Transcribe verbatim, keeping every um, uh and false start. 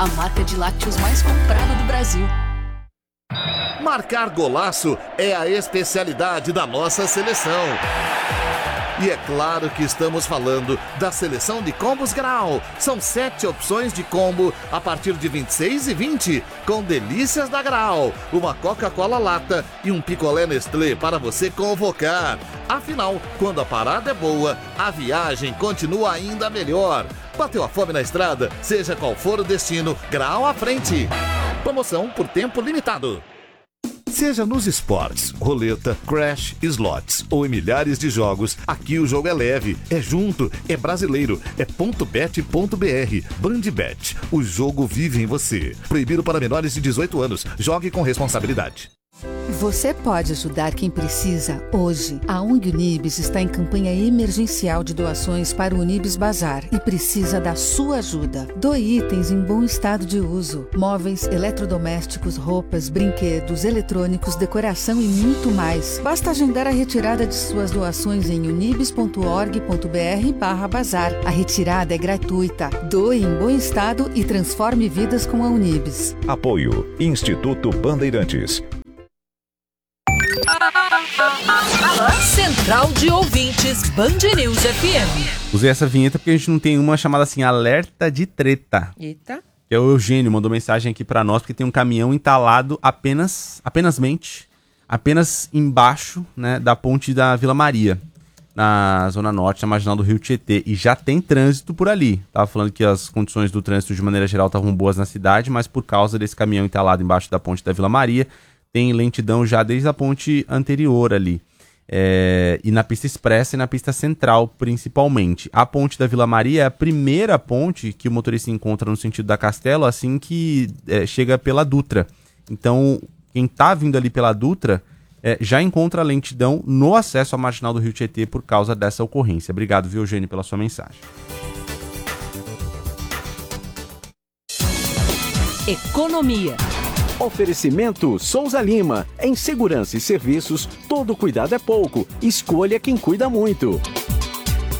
a marca de lácteos mais comprada do Brasil. Marcar golaço é a especialidade da nossa seleção. E é claro que estamos falando da seleção de combos Grau. São sete opções de combo a partir de vinte e seis e vinte, com delícias da Grau, uma Coca-Cola lata e um picolé Nestlé para você convocar. Afinal, quando a parada é boa, a viagem continua ainda melhor. Bateu a fome na estrada? Seja qual for o destino, Grau à frente. Promoção por tempo limitado. Seja nos esportes, roleta, crash, slots ou em milhares de jogos, aqui o jogo é leve, é junto, é brasileiro, é ponto bet ponto br. Bandbet, o jogo vive em você. Proibido para menores de dezoito anos. Jogue com responsabilidade. Você pode ajudar quem precisa hoje. A O N G Unibis está em campanha emergencial de doações para o Unibis Bazar e precisa da sua ajuda. Doe itens em bom estado de uso: móveis, eletrodomésticos, roupas, brinquedos, eletrônicos, decoração e muito mais. Basta agendar a retirada de suas doações em unibis ponto org ponto br barra bazar. A retirada é gratuita. Doe em bom estado e transforme vidas com a Unibis. Apoio Instituto Bandeirantes. Central de Ouvintes Band News F M. Usei essa vinheta porque a gente não tem uma chamada assim, alerta de treta. Eita. Que é o Eugênio, mandou mensagem aqui pra nós, porque tem um caminhão entalado apenas, apenasmente, apenas embaixo, né, da ponte da Vila Maria, na Zona Norte, na marginal do Rio Tietê, e já tem trânsito por ali. Tava falando que as condições do trânsito de maneira geral estavam boas na cidade, mas por causa desse caminhão entalado embaixo da ponte da Vila Maria, tem lentidão já desde a ponte anterior ali. É, e na pista expressa e na pista central, principalmente. A ponte da Vila Maria é a primeira ponte que o motorista encontra no sentido da Castelo assim que é, chega pela Dutra. Então, quem tá vindo ali pela Dutra é, já encontra lentidão no acesso à marginal do Rio Tietê por causa dessa ocorrência. Obrigado, viu, Eugênio, pela sua mensagem. Economia. Oferecimento Souza Lima. Em segurança e serviços, todo cuidado é pouco. Escolha quem cuida muito.